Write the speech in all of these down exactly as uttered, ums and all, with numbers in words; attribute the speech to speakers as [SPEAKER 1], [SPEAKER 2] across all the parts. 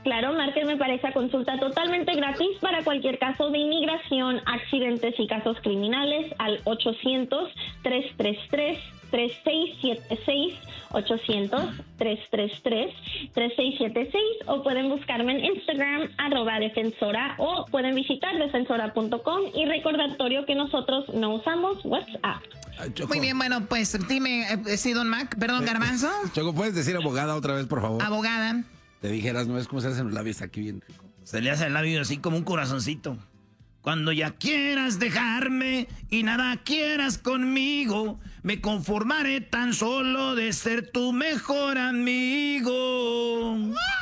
[SPEAKER 1] Claro, márquenme para esa consulta totalmente gratis para cualquier caso de inmigración, accidentes y casos criminales al ochocientos, tres tres tres, tres seis siete seis, ochocientos, tres tres tres, tres seis siete seis, o pueden buscarme en Instagram, arroba defensora, o pueden visitar defensora punto com, y recordatorio que nosotros no usamos WhatsApp.
[SPEAKER 2] Muy bien, bueno, pues dime, eh, sí, don Mac, perdón, Garbanzo.
[SPEAKER 3] Choco, ¿puedes decir abogada otra vez, por favor?
[SPEAKER 2] Abogada.
[SPEAKER 3] Te dijeras, no es como se hacen los labios aquí bien rico.
[SPEAKER 4] Se le hace el labio así como un corazoncito. Cuando ya quieras dejarme y nada quieras conmigo, me conformaré tan solo de ser tu mejor amigo.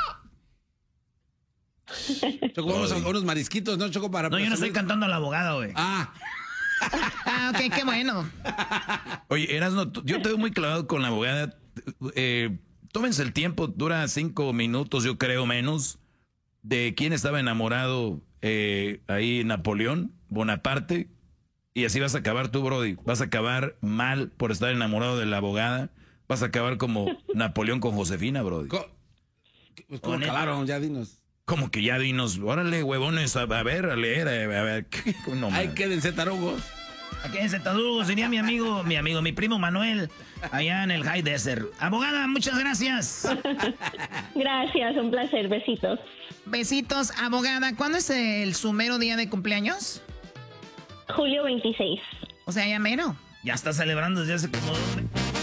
[SPEAKER 3] Choco, vamos a unos marisquitos, ¿no, Choco? Para
[SPEAKER 4] no, yo no estoy cantando a la abogada, güey.
[SPEAKER 3] Ah.
[SPEAKER 2] Ah, ok, qué bueno.
[SPEAKER 5] Oye, Erasno, yo te veo muy clavado con la abogada. Eh, tómense el tiempo, dura cinco minutos, yo creo menos, de quién estaba enamorado eh, ahí, Napoleón Bonaparte, y así vas a acabar tú, Brody. Vas a acabar mal por estar enamorado de la abogada. Vas a acabar como Napoleón con Josefina, Brody.
[SPEAKER 3] Co pues, ¿Cómo acabaron? Ya dinos.
[SPEAKER 5] Como que ya dinos, órale, huevones, a, a ver, a leer, a, a ver. No,
[SPEAKER 3] Ay, quédense tarugos.
[SPEAKER 4] Quédense tarugos, diría mi amigo, mi amigo, mi primo Manuel, allá en el High Desert. Abogada, muchas gracias.
[SPEAKER 1] Gracias, un placer, besitos.
[SPEAKER 2] Besitos, abogada. ¿Cuándo es el su mero día de cumpleaños?
[SPEAKER 1] Julio veintiséis.
[SPEAKER 2] O sea, ya mero.
[SPEAKER 4] Ya está celebrando desde hace como...